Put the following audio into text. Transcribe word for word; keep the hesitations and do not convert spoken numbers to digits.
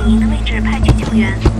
您的位置派去救援。